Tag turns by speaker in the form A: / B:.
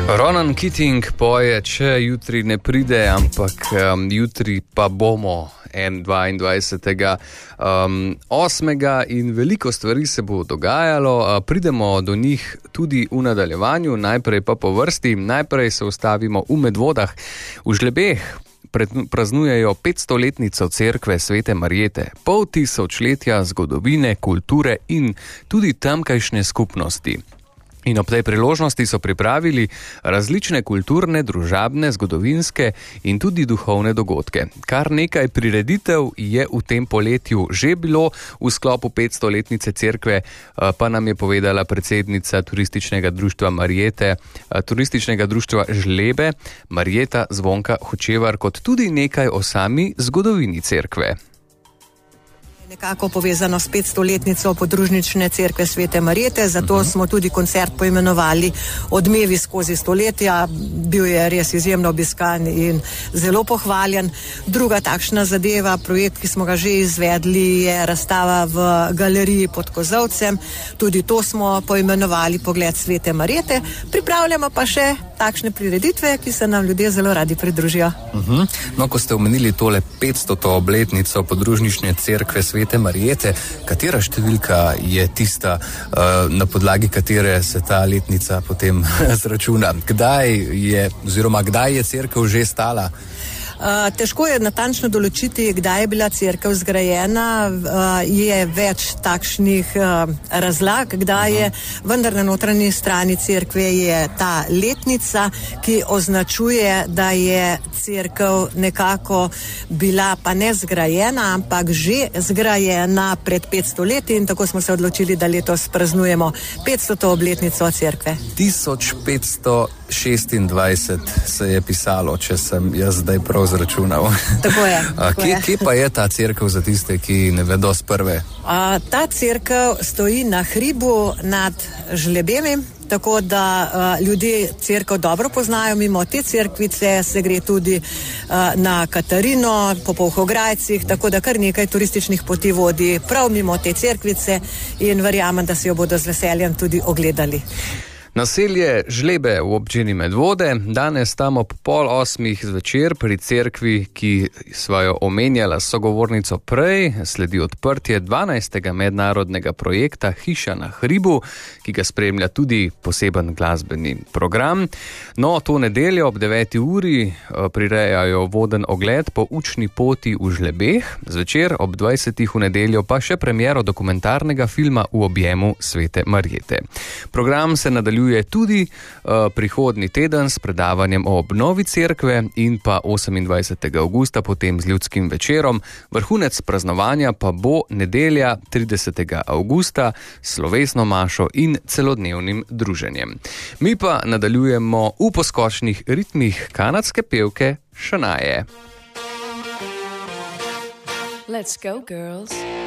A: Ronan Keating poje, če jutri ne pride, ampak jutri pa bomo 22.8. in veliko stvari se bo dogajalo. Pridemo do njih tudi v nadaljevanju, najprej pa po vrsti. Najprej se ustavimo v Medvodah. V Žlebeh praznujejo 500-letnico cerkve Svete Marjete, pol tisočletja zgodovine, kulture in tudi tamkajšnje skupnosti. In ob tej priložnosti so pripravili različne kulturne, družabne, zgodovinske in tudi duhovne dogodke. Kar nekaj prireditev je v tem poletju že bilo v sklopu 500-letnice cerkve, pa nam je povedala predsednica turističnega društva Marjete, turističnega društva Žlebe, Marjeta Zvonka Hočevar, kot tudi nekaj o sami zgodovini cerkve.
B: Nekako povezano s 500-letnico podružnične cerkve Svete Marjete, zato smo tudi koncert poimenovali Odmevi skozi stoletja. Bil je res izjemno obiskan in zelo pohvaljen. Druga takšna zadeva, projekt, ki smo ga že izvedli, je razstava v galeriji pod Kozolcem. Tudi to smo poimenovali Pogled Svete Marjete. Pripravljamo pa še takšne prireditve, ki se nam ljudje zelo radi pridružijo.
C: No, ko ste omenili tole 500. obletnico podružnične cerkve Svete Marjete, katera številka je tista, na podlagi katere se ta letnica potem zračuna? Kdaj je cerkev že stala?
B: Težko je natančno določiti, kdaj je bila cerkev zgrajena, je več takšnih razlag, kdaj je, vendar na notranji strani cerkve je ta letnica, ki označuje, da je cerkev nekako bila pa ne zgrajena, ampak že zgrajena pred 500 leti in tako smo se odločili, da letos praznujemo 500. obletnico cerkve.
C: 1526 se je pisalo, če sem jaz zdaj prav zračunal.
B: Tako je.
C: Kje pa je ta cerkev za tiste, ki ne vedo z prve?
B: Ta cerkev stoji na hribu nad Žlebemi, tako da ljudje cerkev dobro poznajo. Mimo te cerkvice se gre tudi na Katarino, po Polhograjcih, tako da kar nekaj turističnih poti vodi prav mimo te cerkvice in verjamem, da si jo bodo z veseljem tudi ogledali.
A: Naselje Žlebe v občini Medvode, danes tam ob 7:30 zvečer pri cerkvi, ki sva jo omenjala sogovornico prej, sledi odprtje 12. mednarodnega projekta Hiša na hribu, ki ga spremlja tudi poseben glasbeni program. No, to nedeljo ob 9. uri prirejajo voden ogled po učni poti v Žlebeh, zvečer ob 20. v nedeljo pa še premiero dokumentarnega filma V objemu Svete Marjete. Program se nadaljuje tudi prihodnji teden s predavanjem o obnovi cerkve in pa 28. avgusta potem z ljudskim večerom. Vrhunec praznovanja pa bo nedelja 30. avgusta s slovesno mašo in celodnevnim druženjem. Mi pa nadaljujemo v poskočnih ritmih kanadske pevke Shania.
D: Let's go, girls.